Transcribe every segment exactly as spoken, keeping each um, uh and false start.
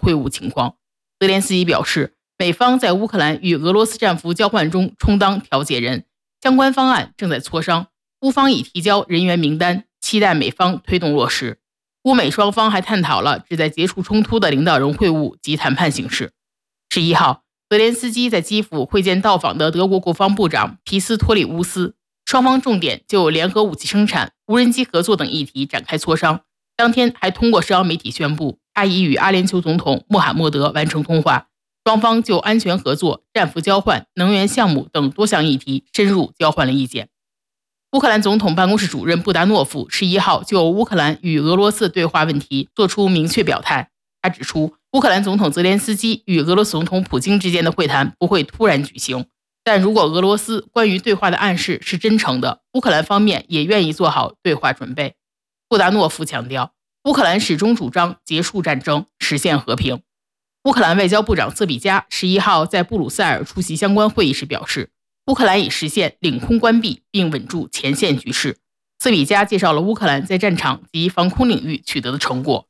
会晤情况。泽连斯基表示，美方在乌克兰与俄罗斯战俘交换中充当调解人，相关方案正在磋商，乌方已提交人员名单，期待美方推动落实。乌美双方还探讨了旨在结束冲突的领导人会晤及谈判形势。十一号，泽连斯基在基辅会见到访的德国国防部长皮斯托里乌斯，双方重点就联合武器生产、无人机合作等议题展开磋商。当天还通过社交媒体宣布，他已与阿联酋总统穆罕默德完成通话，双方就安全合作、战俘交换、能源项目等多项议题深入交换了意见。乌克兰总统办公室主任布达诺夫十一号就乌克兰与俄罗斯对话问题作出明确表态。他指出，乌克兰总统泽连斯基与俄罗斯总统普京之间的会谈不会突然举行，但如果俄罗斯关于对话的暗示是真诚的，乌克兰方面也愿意做好对话准备。布达诺夫强调，乌克兰始终主张结束战争，实现和平。乌克兰外交部长瑟比加十一号在布鲁塞尔出席相关会议时表示，乌克兰已实现领空关闭并稳住前线局势。瑟比加介绍了乌克兰在战场及防空领域取得的成果。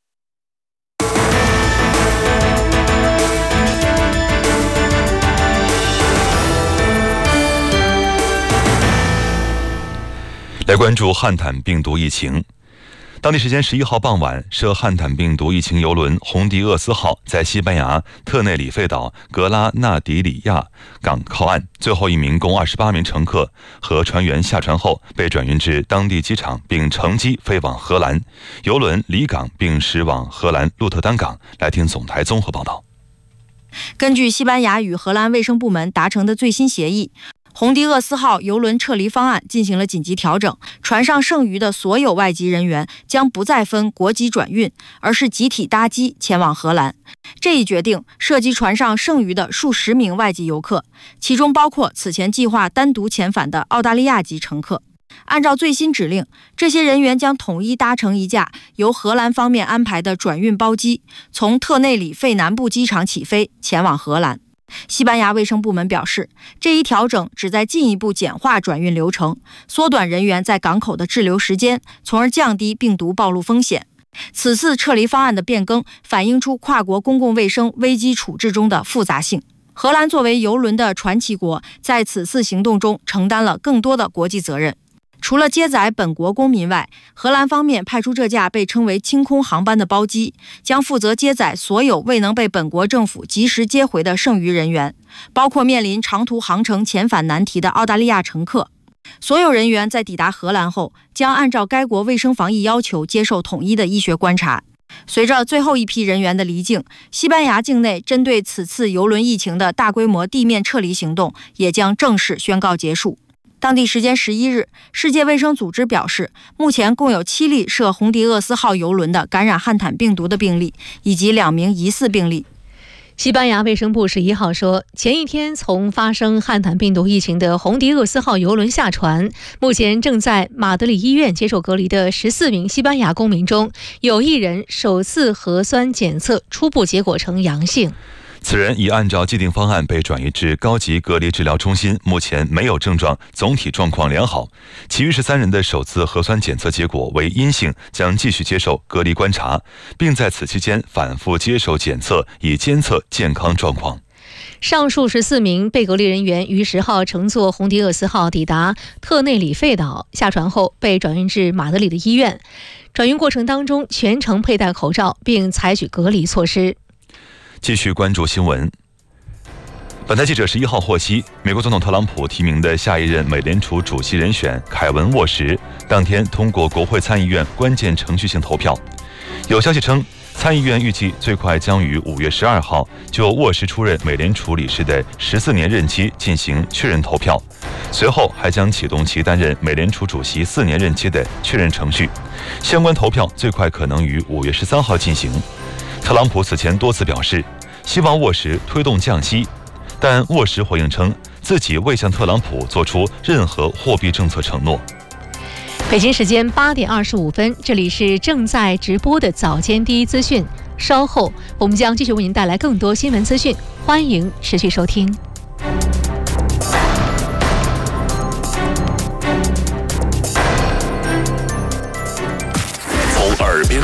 来关注汉坦病毒疫情。当地时间十一号傍晚，涉汉坦病毒疫情邮轮红迪厄斯号在西班牙特内里费岛格拉纳迪里亚港靠岸，最后一名共二十八名乘客和船员下船后被转运至当地机场，并乘机飞往荷兰。邮轮离港并驶往荷兰鹿特丹港。来听总台综合报道。 根据西班牙与荷兰卫生部门达成的最新协议，红迪厄斯号邮轮撤离方案进行了紧急调整，船上剩余的所有外籍人员将不再分国籍转运，而是集体搭机前往荷兰。这一决定涉及船上剩余的数十名外籍游客，其中包括此前计划单独遣返的澳大利亚籍乘客。按照最新指令，这些人员将统一搭乘一架由荷兰方面安排的转运包机，从特内里费南部机场起飞，前往荷兰。西班牙卫生部门表示，这一调整旨在进一步简化转运流程，缩短人员在港口的滞留时间，从而降低病毒暴露风险。此次撤离方案的变更反映出跨国公共卫生危机处置中的复杂性。荷兰作为邮轮的传奇国，在此次行动中承担了更多的国际责任。除了接载本国公民外，荷兰方面派出这架被称为清空航班的包机，将负责接载所有未能被本国政府及时接回的剩余人员，包括面临长途航程遣返难题的澳大利亚乘客。所有人员在抵达荷兰后，将按照该国卫生防疫要求接受统一的医学观察。随着最后一批人员的离境，西班牙境内针对此次邮轮疫情的大规模地面撤离行动也将正式宣告结束。当地时间十一日，世界卫生组织表示，目前共有七例涉红迪厄斯号邮轮的感染汉坦病毒的病例，以及两名疑似病例。 西班牙卫生部十一号说，前一天从发生汉坦病毒疫情的红迪厄斯号邮轮下船，目前正在马德里医院接受隔离的十四名西班牙公民中，有一人首次核酸检测初步结果呈阳性。 此人已按照既定方案被转移至高级隔离治疗中心，目前没有症状，总体状况良好。其余十三人的首次核酸检测结果为阴性，将继续接受隔离观察，并在此期间反复接受检测，以监测健康状况。 上述十四名被隔离人员于十号乘坐红迪厄斯号抵达特内里费岛，下船后被转运至马德里的医院。转运过程当中全程佩戴口罩，并采取隔离措施。 继续关注新闻。本台记者十一号获悉，美国总统特朗普提名的下一任美联储主席人选凯文·沃什当天通过国会参议院关键程序性投票。有消息称，参议院预计最快将于五月十二号就沃什出任美联储理事的十四年任期进行确认投票，随后还将启动其担任美联储主席四年任期的确认程序。相关投票最快可能于五月十三号进行。特朗普此前多次表示希望沃什推动降息，但沃什回应称自己未向特朗普做出任何货币政策承诺。 北京时间八点二十五分，这里是正在直播的早间第一资讯，稍后我们将继续为您带来更多新闻资讯，欢迎持续收听。